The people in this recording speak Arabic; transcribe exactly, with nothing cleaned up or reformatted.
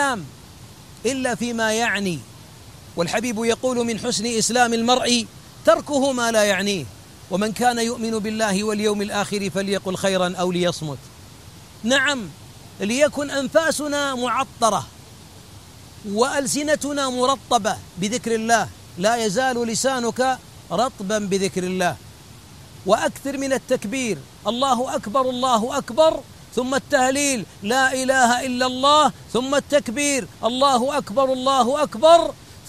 الكلام إلا فيما يعني. والحبيب يقول: من حسن إسلام المرء تركه ما لا يعنيه، ومن كان يؤمن بالله واليوم الآخر فليقل خيرا أو ليصمت. نعم، ليكن أنفاسنا معطرة وألسنتنا مرطبة بذكر الله، لا يزال لسانك رطبا بذكر الله. وأكثر من التكبير: الله أكبر الله أكبر، ثم التهليل لا إله إلا الله، ثم التكبير الله أكبر الله أكبر،